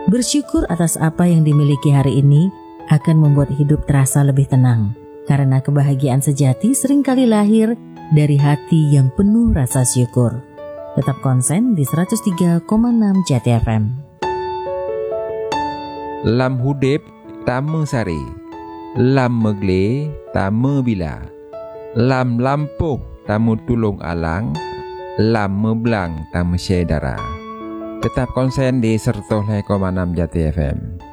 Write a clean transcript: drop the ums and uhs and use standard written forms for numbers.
Bersyukur atas apa yang dimiliki hari ini akan membuat hidup terasa lebih tenang. Karena kebahagiaan sejati seringkali lahir dari hati yang penuh rasa syukur. Tetap konsen di 103,6 Jati FM. Lam hudip tama sari, lam megle tama bila, lam lampuh tamu tulung alang, lam meblang tamu syedara. Tetap konsen di 103,6 Jati FM.